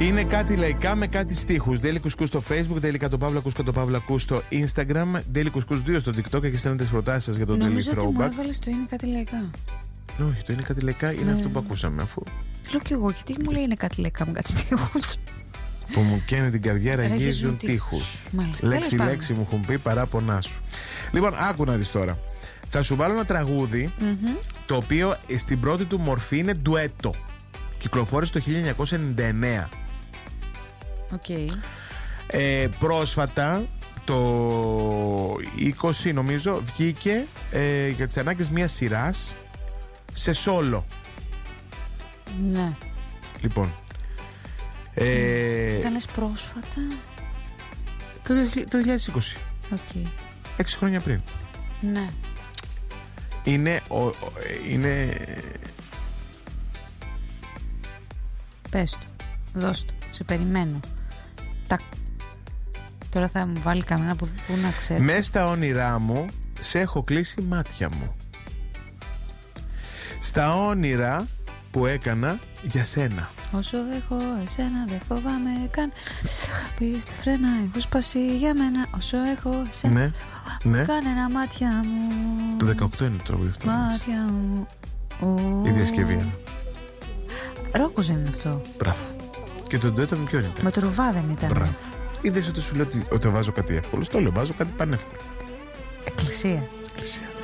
Είναι κάτι λαϊκά με κάτι στίχους. Daily Couscous στο Facebook, Daily Κατοπαύλα Ακούς στο Instagram, Daily Couscous 2 στο TikTok και στέλνετε τις προτάσεις σας για τον Daily Throwback. Νομίζω ότι μου έβαλες το είναι κάτι λαϊκά. Όχι, το είναι κάτι λαϊκά, είναι αυτό που ακούσαμε. Αφού λέω κι εγώ, γιατί μου λέει είναι κάτι λαϊκά με κάτι στίχους. Που μου καίνε την καρδιέρα, αγγίζουν τείχους. Λέξη μου έχουν πει, παράπονά σου. Λοιπόν, άκου να δεις τώρα. Θα σου βάλω ένα τραγούδι το οποίο στην πρώτη του μορφή είναι ντουέτο. Κυκλοφόρησε το 1999. Πρόσφατα, το 20 νομίζω, βγήκε για τις ανάγκες μιας σειράς σε σόλο. Ναι. Λοιπόν, Κάνες πρόσφατα. Το 2020. 6 χρόνια πριν. Ναι. Είναι πες το, δώσ' το, σε περιμένω. Τώρα θα μου βάλει κανένα που να ξέρει. Μες στα όνειρά μου σε έχω κλείσει μάτια μου. Στα όνειρα που έκανα για σένα. Όσο έχω εσένα δεν φοβάμαι καν. Πείστε φρένα, έχω σπάσει για μένα. Όσο έχω εσένα δεν φοβάμαι κανένα μάτια μου. Το 18 είναι το τραγούδι αυτό. Μάτια μου. Η διασκευή είναι. Ρόκος είναι αυτό. Μπράβο. Και το ντουέτο με ποιον ήταν? Με το Ρουβά δεν ήταν? Μπράβο. Είδες ότι σου λέω ότι βάζω κάτι εύκολο. Στο λέω, βάζω κάτι πανεύκολο. Εκκλησία. Εκκλησία.